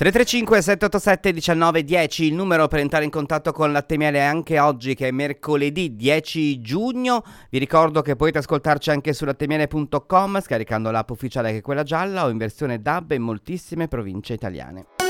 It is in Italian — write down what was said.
335 787 1910 il numero per entrare in contatto con Latte Miele anche oggi che è mercoledì 10 giugno. Vi ricordo che potete ascoltarci anche su lattemiele.com scaricando l'app ufficiale che è quella gialla o in versione DAB in moltissime province italiane.